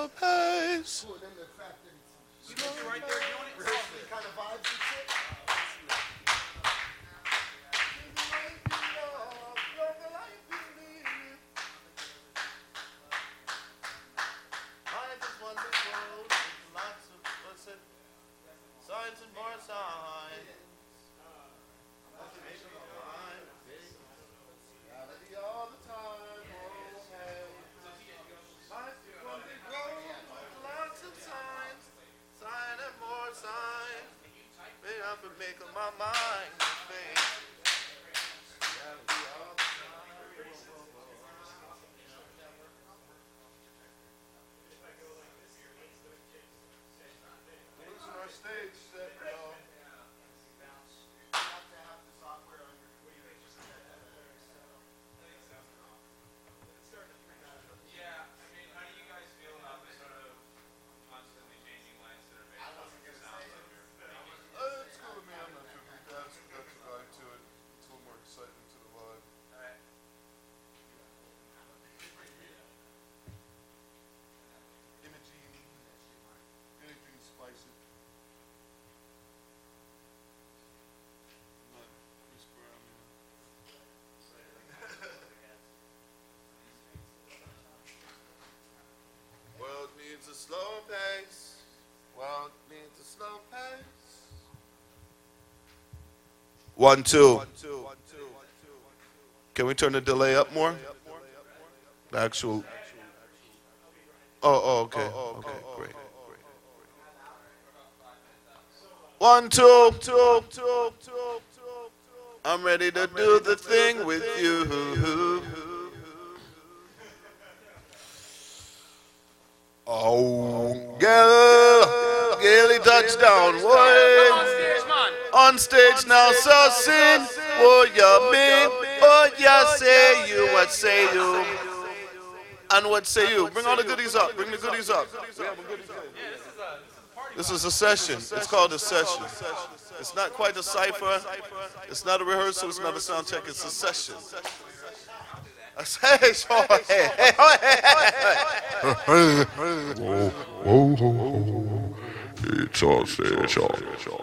pace. Right there doing it. Kind of vibes and shit. Signs and more signs. Reality all the time. Lots of signs. Sign and more signs. Maybe I've been making my mind think. Reality all the time. Losing our stage set, y'all. Yeah, I mean, how do you guys feel about the sort of constantly changing lines that are made? It's cool with me. I'm not tripping. That's a vibe to it. It's a little more excitement to the vibe. Anything to spice it. Not Chris Brown, World needs a slow pace. World needs a slow pace. 1, 2. Can we turn the delay up more? The actual. Oh, okay. Okay, great. 1, 2. I'm ready to do the thing with you. Oh, girl, Gaily touchdown, boy. On stage now, so sing. Oh, you mean? Oh, yeah, say you. What say you? And what say you? Bring all the goodies up. Bring the goodies up. This is a session. It's called a session. It's not quite a cipher. It's not a rehearsal. It's not a sound check. It's a session. Hey, it's a session.